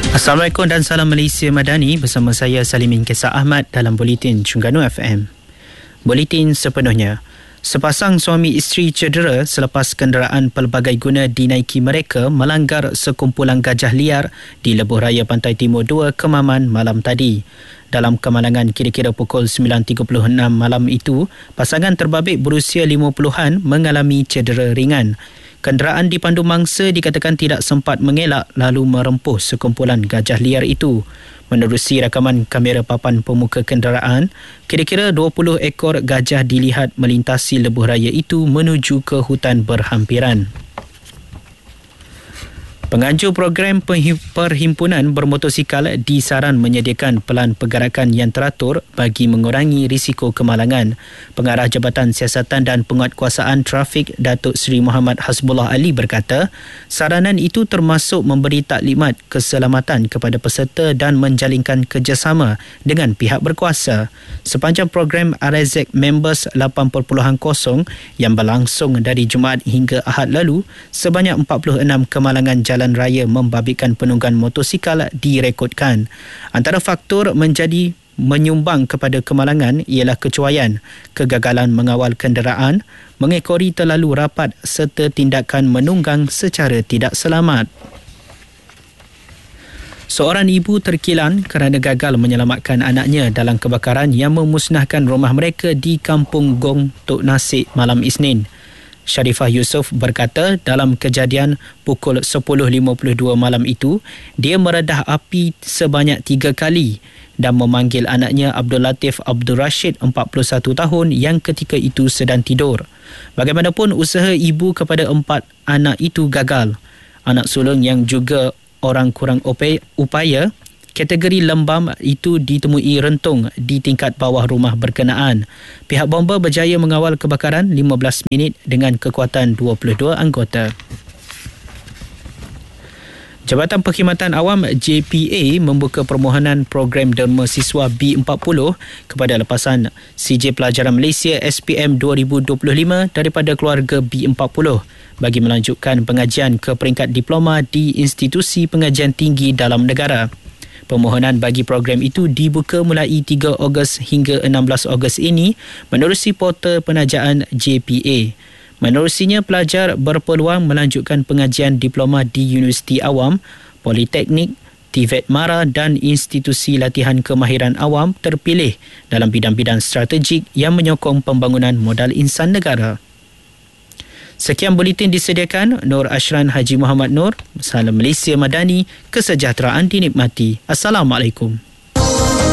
Assalamualaikum dan salam Malaysia Madani, bersama saya Salimin Kesah Ahmad dalam Buletin Terengganu FM. Buletin sepenuhnya. Sepasang suami isteri cedera selepas kenderaan pelbagai guna dinaiki mereka melanggar sekumpulan gajah liar di Lebuh Raya Pantai Timur 2, Kemaman malam tadi. Dalam kemalangan kira-kira pukul 9.36 malam itu, pasangan terbabit berusia 50-an mengalami cedera ringan. Kenderaan dipandu mangsa dikatakan tidak sempat mengelak lalu merempuh sekumpulan gajah liar itu. Menerusi rakaman kamera papan pemuka kenderaan, kira-kira 20 ekor gajah dilihat melintasi lebuh raya itu menuju ke hutan berhampiran. Penganjur program perhimpunan bermotosikal disaran menyediakan pelan pergerakan yang teratur bagi mengurangi risiko kemalangan. Pengarah Jabatan Siasatan dan Penguatkuasaan Trafik Datuk Seri Muhammad Hasbullah Ali berkata, saranan itu termasuk memberi taklimat keselamatan kepada peserta dan menjalinkan kerjasama dengan pihak berkuasa. Sepanjang program RSZ Members 8.0 yang berlangsung dari Jumaat hingga Ahad lalu, sebanyak 46 kemalangan jalan raya membabitkan penunggang motosikal direkodkan. Antara faktor menjadi menyumbang kepada kemalangan ialah kecuaian, kegagalan mengawal kenderaan, mengekori terlalu rapat serta tindakan menunggang secara tidak selamat. Seorang ibu terkilan kerana gagal menyelamatkan anaknya dalam kebakaran yang memusnahkan rumah mereka di Kampung Gong Tok Nasik malam Isnin. Sharifah Yusof berkata dalam kejadian pukul 10.52 malam itu, dia meredah api sebanyak 3 kali dan memanggil anaknya Abdul Latif Abdul Rashid 41 tahun yang ketika itu sedang tidur. Bagaimanapun usaha ibu kepada 4 anak itu gagal. Anak sulung yang juga orang kurang upaya, kategori lembam itu ditemui rentung di tingkat bawah rumah berkenaan. Pihak bomba berjaya mengawal kebakaran 15 minit dengan kekuatan 22 anggota. Jabatan Perkhidmatan Awam JPA membuka permohonan program derma siswa B40 kepada lepasan CJ Pelajaran Malaysia SPM 2025 daripada keluarga B40 bagi melanjutkan pengajian ke peringkat diploma di institusi pengajian tinggi dalam negara. Permohonan bagi program itu dibuka mulai 3 Ogos hingga 16 Ogos ini menerusi portal penajaan JPA. Menerusinya, pelajar berpeluang melanjutkan pengajian diploma di Universiti Awam, Politeknik, TVET Mara dan institusi latihan kemahiran awam terpilih dalam bidang-bidang strategik yang menyokong pembangunan modal insan negara. Sekian buletin disediakan Nur Ashran Haji Muhammad Nur. Salam Malaysia Madani, kesejahteraan dinikmati. Assalamualaikum.